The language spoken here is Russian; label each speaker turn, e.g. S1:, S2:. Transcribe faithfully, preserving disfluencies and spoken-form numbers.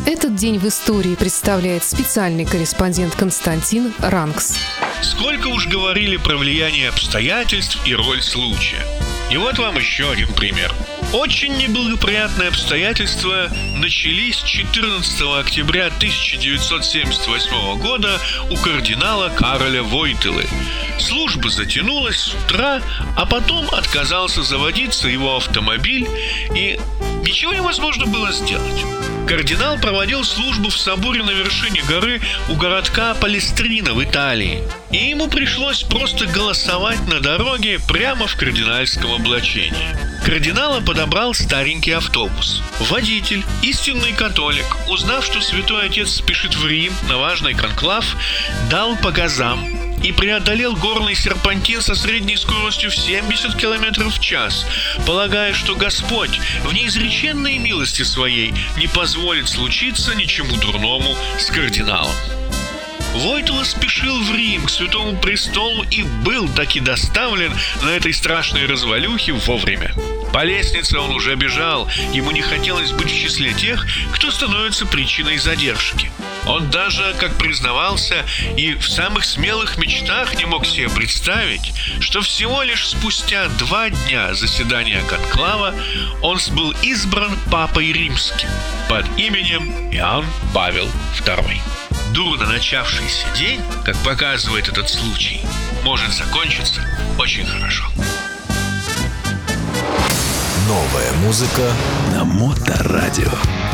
S1: Этот день в истории представляет специальный корреспондент Константин Ранкс.
S2: Сколько уж говорили про влияние обстоятельств и роль случая. И вот вам еще один пример. Очень неблагоприятные обстоятельства начались четырнадцатого октября тысяча девятьсот семьдесят восьмого года у кардинала Кароля Войтылы. Служба затянулась с утра, а потом отказался заводиться его автомобиль, и ничего невозможно было сделать. Кардинал проводил службу в соборе на вершине горы у городка Палестрина в Италии, и ему пришлось просто голосовать на дороге прямо в кардинальском облачении. Кардинала подобрал старенький автобус. Водитель, истинный католик, узнав, что святой отец спешит в Рим на важный конклав, дал по газам и преодолел горный серпантин со средней скоростью в семьдесят километров в час, полагая, что Господь в неизреченной милости своей не позволит случиться ничему дурному с кардиналом. Войтыла спешил в Рим к Святому Престолу и был таки доставлен на этой страшной развалюхе вовремя. По лестнице он уже бежал, ему не хотелось быть в числе тех, кто становится причиной задержки. Он даже, как признавался, и в самых смелых мечтах не мог себе представить, что всего лишь спустя два дня заседания конклава он был избран Папой Римским под именем Иоанн Павел второй. Дурно начавшийся день, как показывает этот случай, может закончиться очень хорошо.
S3: Новая музыка на Моторадио.